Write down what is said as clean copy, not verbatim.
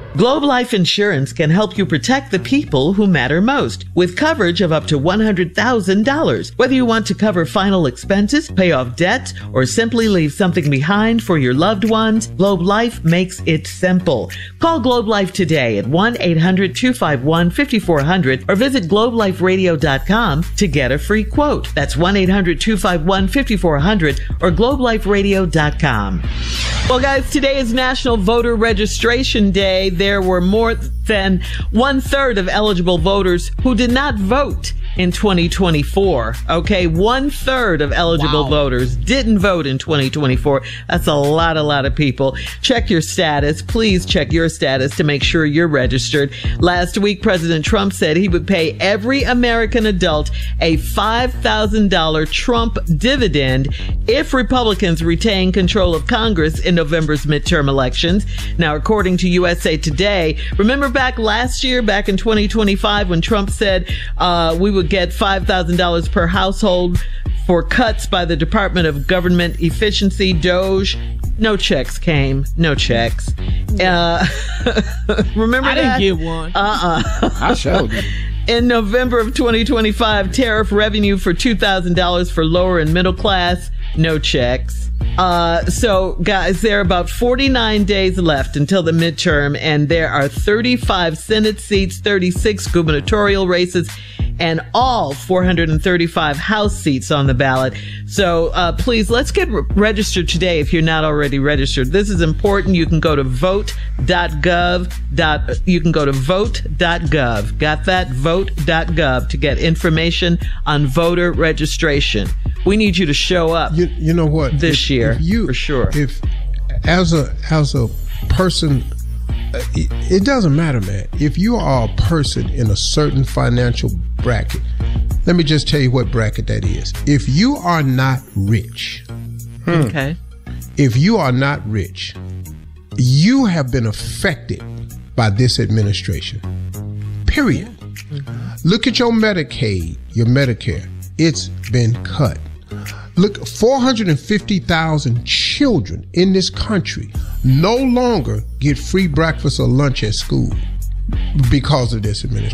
Globe Life Insurance can help you protect the people who matter most with coverage of up to $100,000. Whether you want to cover final expenses, pay off debt, or simply leave something behind for your loved ones, Globe Life makes it simple. Call Globe Life today at 1-800-251-5400 or visit globeliferadio.com to get a free quote. That's 1-800-251-5400 or globeliferadio.com. Well, guys, today is National Voter Registration Day. There were more than 1/3 of eligible voters who did not vote in 2024. Okay, 1/3 of eligible voters didn't vote in 2024. That's a lot of people. Check your status. Please check your status to make sure you're registered. Last week, President Trump said he would pay every American adult a $5,000 Trump dividend if Republicans retain control of Congress in November's midterm elections. Now, according to USA Today, remember back last year, back in 2025, when Trump said we would get $5,000 per household for cuts by the Department of Government Efficiency, DOGE. No checks came. No checks. Remember I that? didn't get one. I showed you. In November of 2025, tariff revenue for $2,000 for lower and middle class. No checks. So, guys, there are about 49 days left until the midterm, and there are 35 Senate seats, 36 gubernatorial races, and all 435 House seats on the ballot. So please, let's get registered today if you're not already registered. This is important. You can go to vote.gov. You can go to vote.gov. Got that? Vote.gov to get information on voter registration. We need you to show up. You know what? This year, for sure. If as a person, it doesn't matter, man. If you are a person in a certain financial bracket, let me just tell you what bracket that is. If you are not rich, okay. If you are not rich, you have been affected by this administration. Period. Look at your Medicaid, your Medicare. It's been cut. Look, 450,000 children in this country no longer get free breakfast or lunch at school because of this administration.